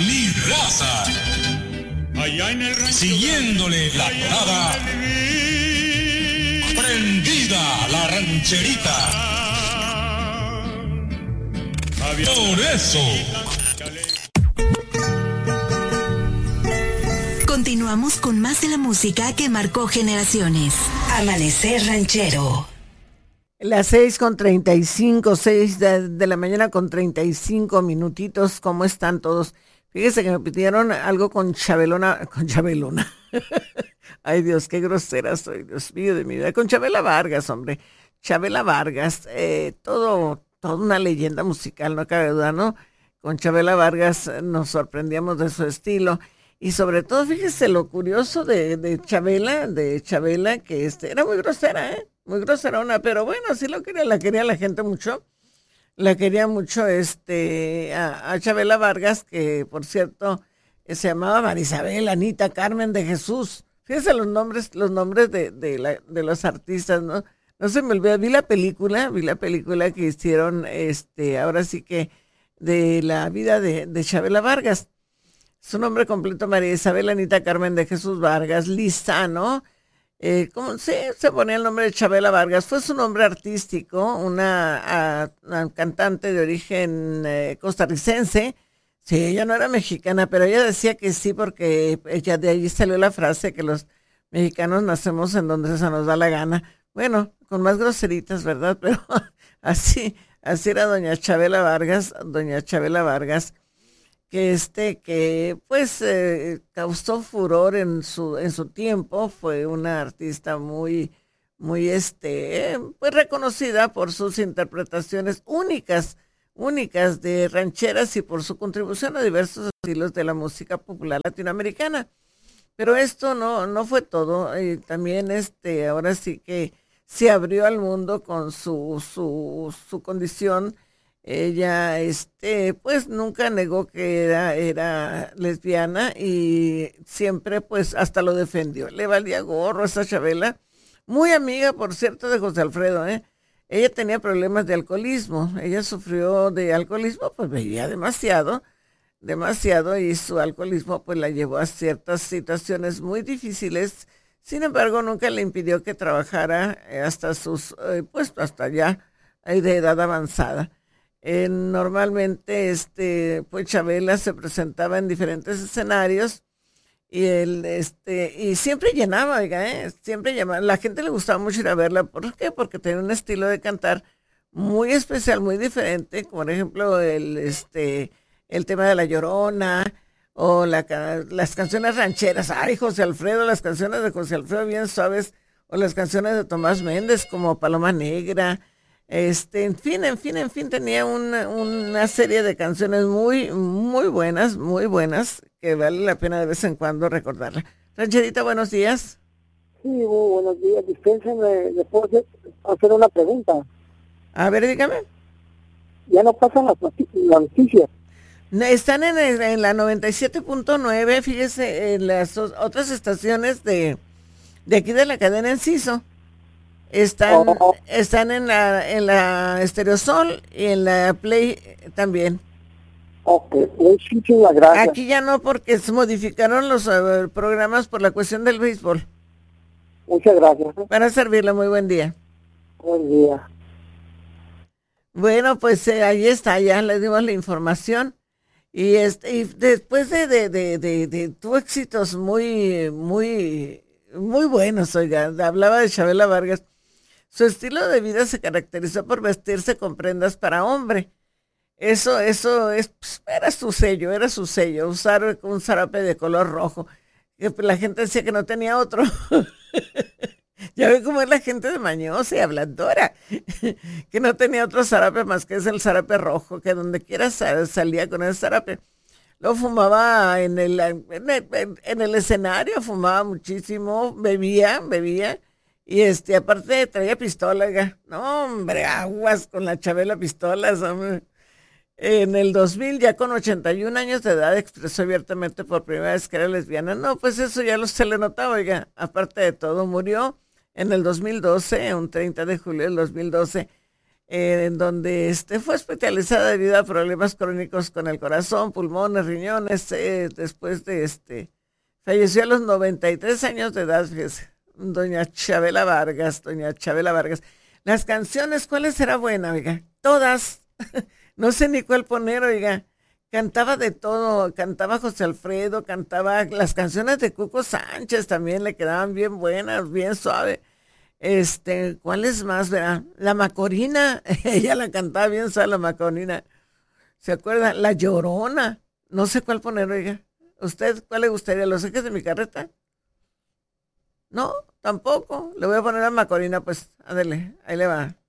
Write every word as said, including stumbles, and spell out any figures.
Libraza. Allá en el rancho Siguiéndole la tonada. Prendida la rancherita. Por eso. Continuamos con más de la música que marcó generaciones. Amanecer Ranchero. Las seis con treinta y cinco, seis de, de la mañana con treinta y cinco minutitos. ¿Cómo están todos? Fíjese que me pidieron algo con Chabelona, con Chabelona. Ay Dios, qué grosera soy, Dios mío de mi vida. Con Chabela Vargas, hombre. Chabela Vargas, eh, todo, toda una leyenda musical, no cabe duda, ¿no? Con Chabela Vargas nos sorprendíamos de su estilo. Y sobre todo, fíjese lo curioso de, de Chabela, de Chabela, que este, era muy grosera, ¿eh? Muy groserona, pero bueno, sí lo quería, la quería la gente mucho. La quería mucho este, a, a Chabela Vargas, que por cierto se llamaba Marisabel, Anita, Carmen de Jesús. Fíjense los nombres, los nombres de, de, la, de los artistas, ¿no? No se me olvida, vi la película, vi la película que hicieron, este, ahora sí que, de la vida de, de Chabela Vargas. Su nombre completo, María Isabel Anita Carmen de Jesús Vargas Lizano. Eh, ¿cómo sí, se ponía el nombre de Chabela Vargas? Fue su nombre artístico, una, a, una cantante de origen eh, costarricense. Sí, ella no era mexicana, pero ella decía que sí, porque ella de allí salió la frase que los mexicanos nacemos en donde se nos da la gana. Bueno, con más groseritas, ¿verdad? Pero así, así era doña Chabela Vargas, doña Chabela Vargas. que este que pues eh, causó furor en su en su tiempo, fue una artista muy muy este pues reconocida por sus interpretaciones únicas únicas de rancheras y por su contribución a diversos estilos de la música popular latinoamericana. Pero esto no no fue todo, eh, también este ahora sí que se abrió al mundo con su su su condición. Ella, este, pues nunca negó que era, era lesbiana y siempre, pues, hasta lo defendió. Le valía gorro a esa Chabela. Muy amiga, por cierto, de José Alfredo, ¿eh? Ella tenía problemas de alcoholismo. Ella sufrió de alcoholismo, pues bebía demasiado, demasiado, y su alcoholismo, pues, la llevó a ciertas situaciones muy difíciles. Sin embargo, nunca le impidió que trabajara hasta sus, eh, pues, hasta ya eh, de edad avanzada. Eh, normalmente, este, pues Chabela se presentaba en diferentes escenarios y él, este, y siempre llenaba, oiga, ¿eh? Siempre llamaba. La gente le gustaba mucho ir a verla. ¿Por qué? Porque tenía un estilo de cantar muy especial, muy diferente. Como por ejemplo, el, este, el tema de La Llorona o la, las canciones rancheras. Ay, José Alfredo, las canciones de José Alfredo bien suaves, o las canciones de Tomás Méndez como Paloma Negra. Este, en fin, en fin, en fin, tenía una, una serie de canciones muy, muy buenas, muy buenas, que vale la pena de vez en cuando recordarla. Rancherita, buenos días. Sí, muy buenos días. Dispénsenme, ¿le puedo hacer una pregunta? A ver, dígame. Ya no pasan las noticias. Están en, el, en la noventa y siete punto nueve, fíjese, en las otras estaciones de, de aquí de la cadena Enciso. Están, oh. están en la en la Estereosol y en la Play también. Ok, muchísimas gracias. Aquí ya no, porque se modificaron los uh, programas por la cuestión del béisbol. Muchas gracias. Para servirle, muy buen día. Buen día. Bueno, pues eh, ahí está, ya le dimos la información. Y este y después de de, de, de, de tuvo éxitos muy, muy, muy buenos, oiga. Hablaba de Chabela Vargas. Su estilo de vida se caracterizó por vestirse con prendas para hombre. Eso, eso es, pues, era su sello, era su sello, usar un zarape de color rojo. Que la gente decía que no tenía otro. Ya ve cómo es la gente de mañosa y habladora, que no tenía otro zarape más que es el zarape rojo, que donde quiera salía con el zarape. Lo fumaba en el, en el, en el escenario, fumaba muchísimo, bebía, bebía. Y este, aparte traía pistola, oiga. No, hombre, aguas con la Chabela pistolas, hombre. En el dos mil, ya con ochenta y un años de edad, expresó abiertamente por primera vez que era lesbiana. No, pues eso ya lo, se le notaba, oiga. Aparte de todo, murió en el dos mil doce, un treinta de julio del dos mil doce, eh, en donde este, fue hospitalizada debido a problemas crónicos con el corazón, pulmones, riñones. Eh, después de este, falleció a los noventa y tres años de edad, fíjese, doña Chabela Vargas, doña Chabela Vargas. Las canciones, ¿cuáles era buena, oiga? Todas. No sé ni cuál poner, oiga. Cantaba de todo, cantaba José Alfredo, cantaba las canciones de Cuco Sánchez, también le quedaban bien buenas, bien suave. Este, ¿cuáles más, verdad? La Macorina, ella la cantaba bien suave, la Macorina. ¿Se acuerda? La Llorona, no sé cuál poner, oiga. ¿Usted cuál le gustaría? ¿Los ejes de mi carreta? No, tampoco. Le voy a poner a Macorina, pues, ándale, ahí le va.